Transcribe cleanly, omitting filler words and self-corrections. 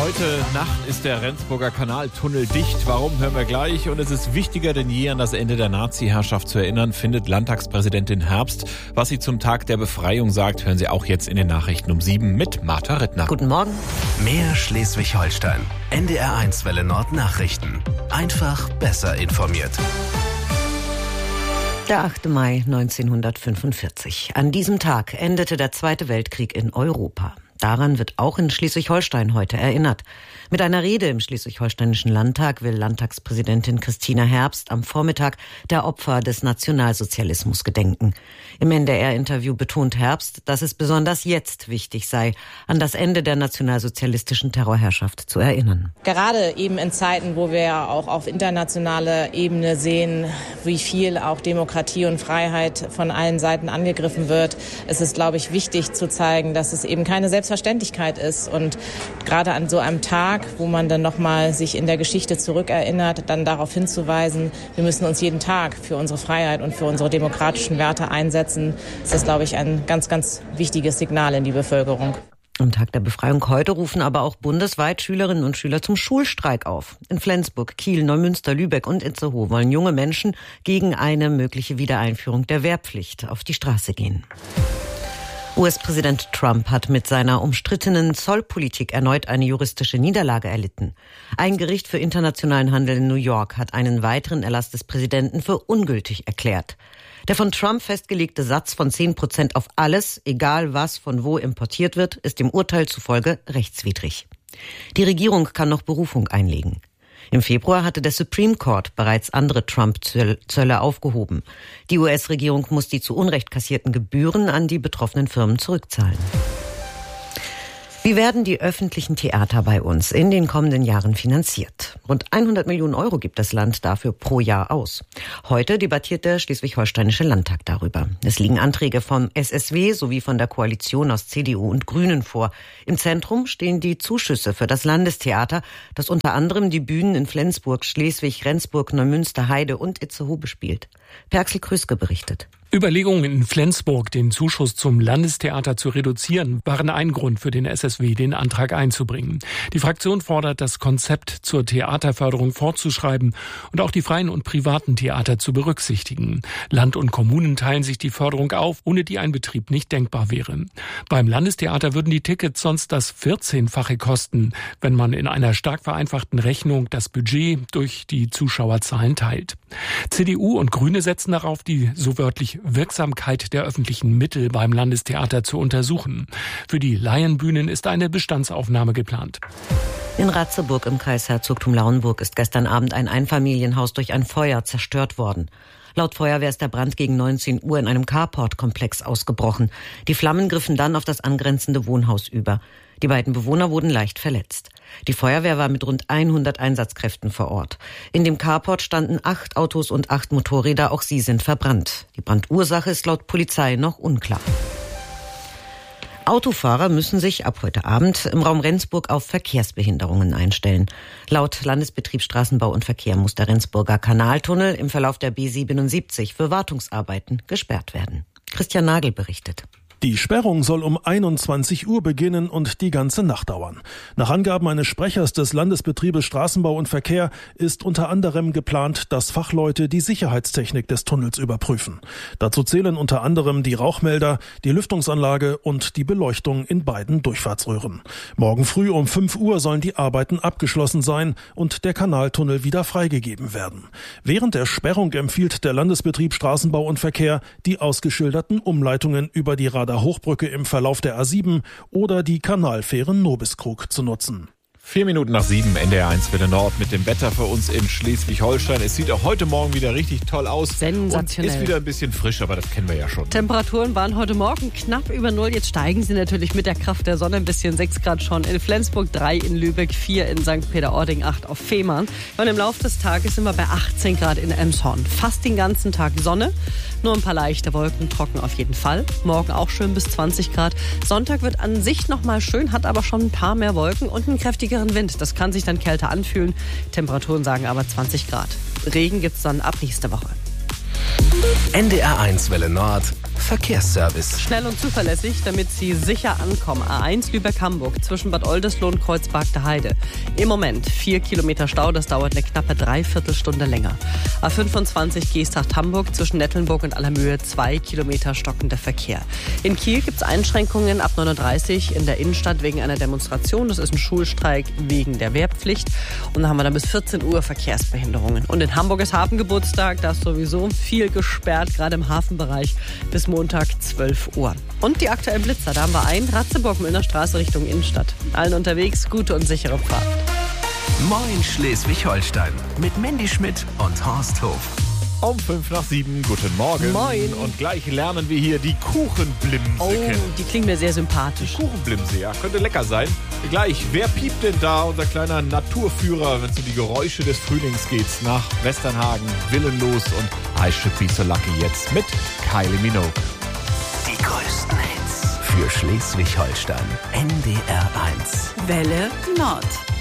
Heute Nacht ist der Rendsburger Kanaltunnel dicht. Warum, hören wir gleich. Und es ist wichtiger denn je, an das Ende der Nazi-Herrschaft zu erinnern, findet Landtagspräsidentin Herbst. Was sie zum Tag der Befreiung sagt, hören Sie auch jetzt in den Nachrichten um 7 mit Martha Rittner. Guten Morgen. Mehr Schleswig-Holstein. NDR1 Welle Nord Nachrichten. Einfach besser informiert. Der 8. Mai 1945. An diesem Tag endete der Zweite Weltkrieg in Europa. Daran wird auch in Schleswig-Holstein heute erinnert. Mit einer Rede im Schleswig-Holsteinischen Landtag will Landtagspräsidentin Christina Herbst am Vormittag der Opfer des Nationalsozialismus gedenken. Im NDR-Interview betont Herbst, dass es besonders jetzt wichtig sei, an das Ende der nationalsozialistischen Terrorherrschaft zu erinnern. Gerade eben in Zeiten, wo wir ja auch auf internationaler Ebene sehen, wie viel auch Demokratie und Freiheit von allen Seiten angegriffen wird, ist es, glaube ich, wichtig zu zeigen, dass es eben keine Selbstverständlichkeit ist. Und gerade an so einem Tag, wo man dann nochmal sich in der Geschichte zurückerinnert, dann darauf hinzuweisen, wir müssen uns jeden Tag für unsere Freiheit und für unsere demokratischen Werte einsetzen, ist das, glaube ich, ein ganz, ganz wichtiges Signal in die Bevölkerung. Am Tag der Befreiung heute rufen aber auch bundesweit Schülerinnen und Schüler zum Schulstreik auf. In Flensburg, Kiel, Neumünster, Lübeck und Itzehoe wollen junge Menschen gegen eine mögliche Wiedereinführung der Wehrpflicht auf die Straße gehen. US-Präsident Trump hat mit seiner umstrittenen Zollpolitik erneut eine juristische Niederlage erlitten. Ein Gericht für internationalen Handel in New York hat einen weiteren Erlass des Präsidenten für ungültig erklärt. Der von Trump festgelegte Satz von 10% auf alles, egal was von wo importiert wird, ist dem Urteil zufolge rechtswidrig. Die Regierung kann noch Berufung einlegen. Im Februar hatte der Supreme Court bereits andere Trump-Zölle aufgehoben. Die US-Regierung muss die zu Unrecht kassierten Gebühren an die betroffenen Firmen zurückzahlen. Wie werden die öffentlichen Theater bei uns in den kommenden Jahren finanziert? Rund 100 Millionen Euro gibt das Land dafür pro Jahr aus. Heute debattiert der Schleswig-Holsteinische Landtag darüber. Es liegen Anträge vom SSW sowie von der Koalition aus CDU und Grünen vor. Im Zentrum stehen die Zuschüsse für das Landestheater, das unter anderem die Bühnen in Flensburg, Schleswig, Rendsburg, Neumünster, Heide und Itzehoe bespielt. Perxel Krüske berichtet. Überlegungen in Flensburg, den Zuschuss zum Landestheater zu reduzieren, waren ein Grund für den SSW, den Antrag einzubringen. Die Fraktion fordert, das Konzept zur Theaterförderung fortzuschreiben und auch die freien und privaten Theater zu berücksichtigen. Land und Kommunen teilen sich die Förderung auf, ohne die ein Betrieb nicht denkbar wäre. Beim Landestheater würden die Tickets sonst das 14-fache kosten, wenn man in einer stark vereinfachten Rechnung das Budget durch die Zuschauerzahlen teilt. CDU und Grüne setzen darauf, die so wörtlich Wirksamkeit der öffentlichen Mittel beim Landestheater zu untersuchen. Für die Laienbühnen ist eine Bestandsaufnahme geplant. In Ratzeburg im Kreis Herzogtum Lauenburg ist gestern Abend ein Einfamilienhaus durch ein Feuer zerstört worden. Laut Feuerwehr ist der Brand gegen 19 Uhr in einem Carport-Komplex ausgebrochen. Die Flammen griffen dann auf das angrenzende Wohnhaus über. Die beiden Bewohner wurden leicht verletzt. Die Feuerwehr war mit rund 100 Einsatzkräften vor Ort. In dem Carport standen 8 Autos und 8 Motorräder, auch sie sind verbrannt. Die Brandursache ist laut Polizei noch unklar. Autofahrer müssen sich ab heute Abend im Raum Rendsburg auf Verkehrsbehinderungen einstellen. Laut Landesbetrieb Straßenbau und Verkehr muss der Rendsburger Kanaltunnel im Verlauf der B77 für Wartungsarbeiten gesperrt werden. Christian Nagel berichtet. Die Sperrung soll um 21 Uhr beginnen und die ganze Nacht dauern. Nach Angaben eines Sprechers des Landesbetriebes Straßenbau und Verkehr ist unter anderem geplant, dass Fachleute die Sicherheitstechnik des Tunnels überprüfen. Dazu zählen unter anderem die Rauchmelder, die Lüftungsanlage und die Beleuchtung in beiden Durchfahrtsröhren. Morgen früh um 5 Uhr sollen die Arbeiten abgeschlossen sein und der Kanaltunnel wieder freigegeben werden. Während der Sperrung empfiehlt der Landesbetrieb Straßenbau und Verkehr, die ausgeschilderten Umleitungen über die Hochbrücke im Verlauf der A7 oder die Kanalfähre Nobiskrug zu nutzen. 4 Minuten nach 7, NDR1 Welle Nord mit dem Wetter für uns in Schleswig-Holstein. Es sieht auch heute Morgen wieder richtig toll aus. Sensationell. Und ist wieder ein bisschen frisch, aber das kennen wir ja schon. Temperaturen waren heute Morgen knapp über 0. Jetzt steigen sie natürlich mit der Kraft der Sonne ein bisschen. 6 Grad schon in Flensburg, 3 in Lübeck, 4 in St. Peter-Ording, 8 auf Fehmarn. Und im Laufe des Tages sind wir bei 18 Grad in Elmshorn. Fast den ganzen Tag Sonne. Nur ein paar leichte Wolken, trocken auf jeden Fall. Morgen auch schön bis 20 Grad. Sonntag wird an sich noch mal schön, hat aber schon ein paar mehr Wolken und einen kräftigeren Wind. Das kann sich dann kälter anfühlen. Temperaturen sagen aber 20 Grad. Regen gibt's dann ab nächste Woche. NDR1 Welle Nord Verkehrsservice. Schnell und zuverlässig, damit Sie sicher ankommen. A1 Lübeck-Hamburg zwischen Bad Oldesloe und Kreuzberg der Heide. Im Moment 4 Kilometer Stau, das dauert eine knappe Dreiviertelstunde länger. A25 Geesthacht-Hamburg zwischen Nettelnburg und Allermöhe 2 Kilometer stockender Verkehr. In Kiel gibt es Einschränkungen ab 39 in der Innenstadt wegen einer Demonstration. Das ist ein Schulstreik wegen der Wehrpflicht. Und da haben wir dann bis 14 Uhr Verkehrsbehinderungen. Und in Hamburg ist Hafengeburtstag, da ist sowieso viel gesperrt, gerade im Hafenbereich bis Montag 12 Uhr. Und die aktuellen Blitzer, da haben wir einen, Ratzeburg-Müllner Straße Richtung Innenstadt. Allen unterwegs, gute und sichere Fahrt. Moin Schleswig-Holstein mit Mandy Schmidt und Horst Hof. Um 6:55, guten Morgen. Moin. Und gleich lernen wir hier die Kuchenblimse kennen. Die klingt mir sehr sympathisch. Kuchenblimse, ja, könnte lecker sein. Gleich, wer piept denn da? Unser kleiner Naturführer, wenn es um die Geräusche des Frühlings geht. Nach Westernhagen, Willenlos und I Should Be So Lucky jetzt mit Kylie Minogue. Die größten Hits für Schleswig-Holstein. NDR 1. Welle Nord.